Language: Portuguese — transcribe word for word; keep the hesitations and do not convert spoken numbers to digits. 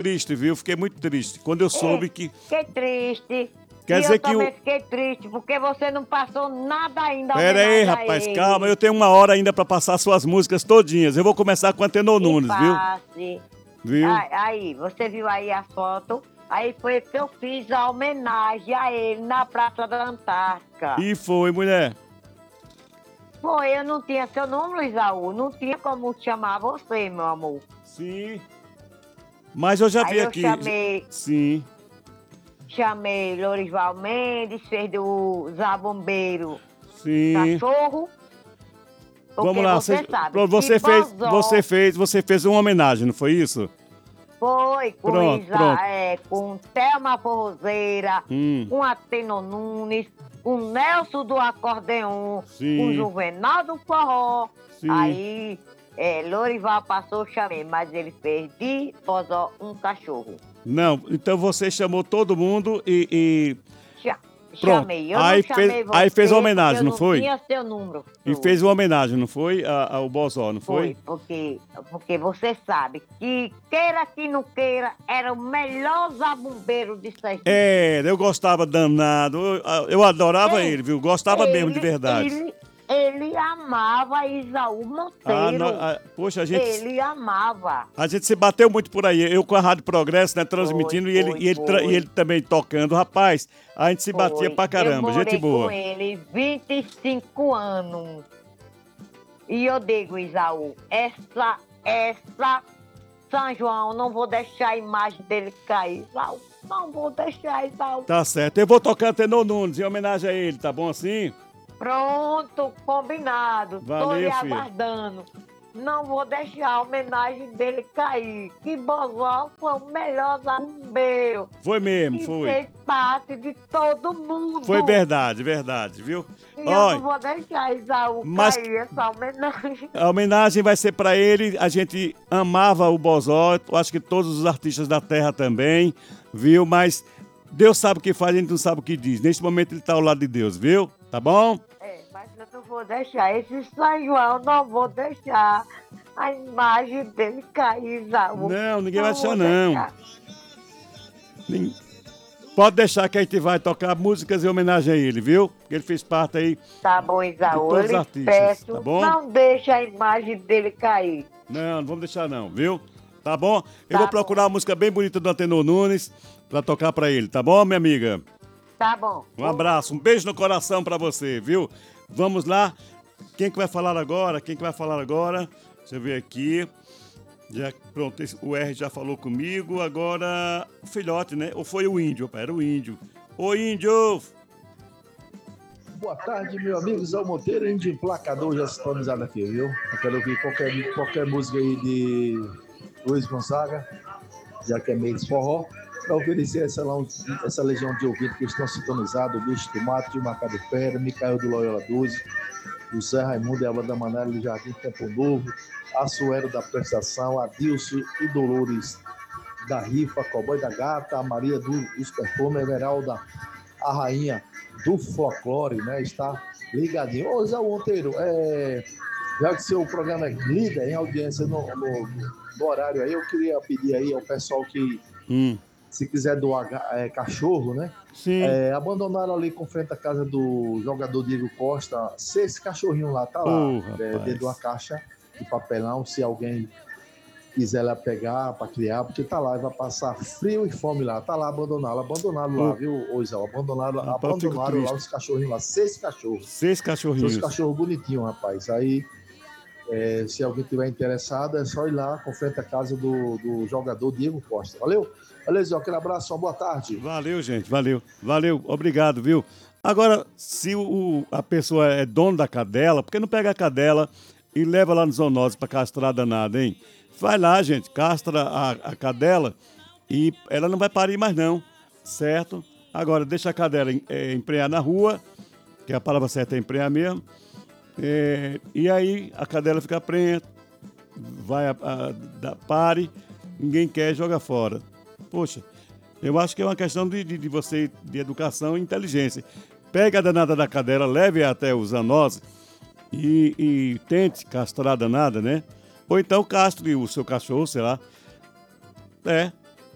triste, viu? Fiquei muito triste. Quando eu soube que... Fiquei triste. Quer e dizer eu que também o... fiquei triste, porque você não passou nada ainda. Pera aí, homenagem a rapaz, ele. calma. Eu tenho uma hora ainda pra passar suas músicas todinhas. Eu vou começar com Antenor E Nunes, viu? passe. Viu? Aí, aí, você viu aí a foto? Aí foi que eu fiz a homenagem a ele na Praça da Antártica. E foi, mulher. Foi, eu não tinha seu número, Isaú. Não tinha como chamar você, meu amor. Sim. Mas eu já Aí vi eu aqui. chamei, Sim. chamei Lourival Mendes, fez do Zabombeiro Sim. Cachorro. Porque Vamos lá, você você, sabe pronto, você que fez, Bozó você fez, você fez uma homenagem, não foi isso? foi com, Pronto, Isa, pronto. É, com Thelma Forrozeira, Hum. com Atenor Nunes, com Nelson do Acordeon, Sim. com Juvenal do Forró. Sim. Aí é, Lourival passou, eu chamei, mas ele fez de Bozó um cachorro. Não, então você chamou todo mundo e, e Cha- Pronto. Chamei, eu Aí não chamei fez- você aí fez uma homenagem, porque eu não não foi? tinha seu número. e fez uma homenagem, não foi? A- Ao Bozó, não foi? Foi, porque, porque você sabe que, queira que não queira, era o melhor zabumbeiro de Sergipe. É, eu gostava danado. Eu, eu adorava Ei, ele, viu? Gostava mesmo de Ele- verdade. Ele, ele amava Isaú Monteiro. Ah, não, ah, poxa, a gente, Ele amava. a gente se bateu muito por aí. Eu com a Rádio Progresso, né, transmitindo Foi, e, ele, foi, e, ele tra- foi. e ele também tocando. Rapaz, a gente se Foi. batia pra caramba. Eu Gente morei boa. com ele vinte e cinco anos. E eu digo, Isaú, essa, essa São João, não vou deixar a imagem dele cair, Isaú. Não vou deixar, Isaú. Tá certo. Eu vou tocar Antenor Nunes em homenagem a ele, tá bom assim? Pronto, combinado. Tô Valeu, lhe filho. aguardando. Não vou deixar a homenagem dele cair. Que Bozó foi o melhor zabumbeiro. Foi mesmo, E foi. fez parte de todo mundo. Foi verdade, verdade, viu? E eu Olha, não vou deixar Isaú mas- cair essa homenagem. a homenagem vai ser pra ele. A gente amava o Bozó, eu acho que todos os artistas da terra também, viu? Mas Deus sabe o que faz, a gente não sabe o que diz. Neste momento ele tá ao lado de Deus, viu? Tá bom? É, mas eu não vou deixar. Esse São João, não vou deixar a imagem dele cair, Isaú. Não, ninguém vai deixar, vou não. deixar. Nem- Pode deixar que a gente vai tocar músicas em homenagem a ele, viu? Porque ele fez parte aí. Tá bom, Isaú. De todos Eu os lhe artistas, peço, tá bom? não deixe a imagem dele cair. Não, não vamos deixar não, viu? Tá bom? Eu Tá vou bom. procurar uma música bem bonita do Antenor Nunes pra tocar pra ele, tá bom, minha amiga? Tá bom. Um abraço, um beijo no coração pra você, viu? Vamos lá. Quem que vai falar agora? Quem que vai falar agora? Deixa eu ver aqui. Já, pronto, esse- o R já falou comigo. Agora, o filhote, né? Ou foi o índio? Opa, era o índio. Ô, índio! Boa tarde, meu amigo Zé Monteiro, índio emplacador já sintonizado aqui, viu? Eu quero ouvir qualquer, qualquer música aí de Luiz Gonzaga, já que é meio de forró, para oferecer essa, lá- essa legião de ouvintes que estão sintonizados, o Bicho do Mato, o Macado Pera, Micael do Loyola doze, o Zé Raimundo e a Banda Manara do Jardim Tempo Novo, a Suero da Prestação, a Dilcio e Dolores da Rifa, Cowboy da Gata, a Maria do, dos Perfumes, a Everalda, a rainha do folclore, né? Está ligadinho. Ô, Zé Monteiro, é, já que seu programa é líder em audiência no, no- no horário aí, eu queria pedir aí ao pessoal que, Hum, se quiser doar ga- é, cachorro, né? sim. É, abandonaram ali com frente à casa do jogador Diego Costa, seis cachorrinhos lá, tá lá, Ô, é, rapaz. dentro de uma caixa de papelão, se alguém quiser lá pegar para criar, porque tá lá, vai passar frio e fome lá, tá lá abandonado, abandonado lá, Ô. viu, ô Isau, abandonado, Rapaz, eu fico abandonaram lá triste. os cachorrinhos lá, seis cachorros, Seis cachorrinhos. seis cachorros bonitinhos, rapaz, aí é, se alguém tiver interessado, é só ir lá com frente à casa do, do jogador Diego Costa, valeu? Valeu, Zé, aquele abraço, uma boa tarde. Valeu, gente, valeu. Valeu, obrigado, viu? Agora, se o, a pessoa é dono da cadela, por que não pega a cadela e leva lá no zoonose pra castrar danada, hein? Vai lá, gente, castra a, a cadela e ela não vai parir mais não, certo? Agora, deixa a cadela em- é, emprenhar na rua, que a palavra certa é emprenhar mesmo, é, e aí a cadela fica prenha, vai a, a, dá- pare, ninguém quer, joga fora. Poxa, eu acho que é uma questão de, de, de você, de educação e inteligência. Pega a danada da cadela, leve até o zoonose e, e tente castrar a danada, né? Ou então castre o seu cachorro, sei lá. É,